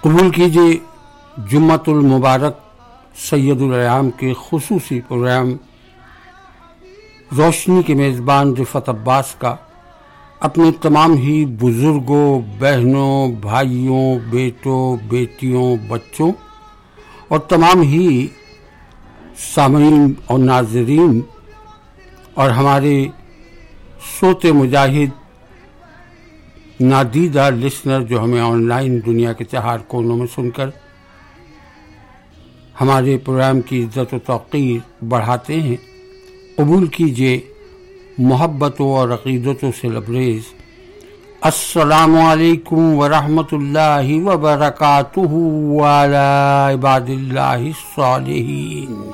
कबूल कीजिए जुम्मतुल मुबारक सैयदुल अयाम के खुसूसी प्रोग्राम रोशनी के मेज़बान रिफत अब्बास का अपने तमाम ही बुजुर्गों, बहनों, भाइयों, बेटों, बेटियों, बच्चों और तमाम ही सामीन और नाज़रीन और हमारे सोते मुजाहिद नादीदा लिसनर जो हमें ऑनलाइन दुनिया के चार कोनों में सुनकर हमारे प्रोग्राम की इज्जत और तौक़ीर बढ़ाते हैं, कबूल कीजिए मोहब्बतों और अक़ीदतों से लबरेज़ अस्सलामु अलैकुम व रहमतुल्लाहि व बरकातुहू अला इबादिल्लाहिस सालिहीन।